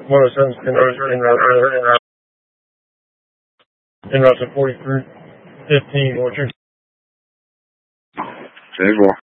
107's en route to 4315 Orchard. There's one.